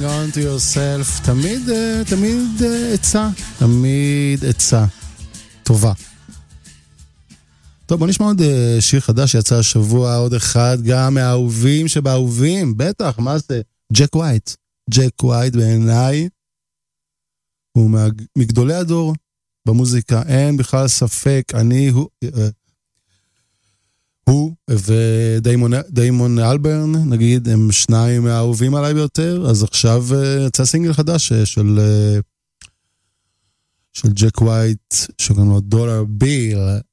hang on to yourself, תמיד עצה טובה. טוב, בוא נשמע עוד שיר חדש שיצא השבוע, עוד אחד, גם מהאהובים שבאהובים, בטח, מה זה? ג'ק ווייט. ג'ק ווייט בעיניי, הוא מגדולי הדור במוזיקה, אין בכלל ספק, הוא ודיימון אלברן, נגיד, הם שניים מהאהובים עליי ביותר, אז עכשיו יצא סינגל חדש של ג'ק ווייט, שקוראים לו דולר ביל,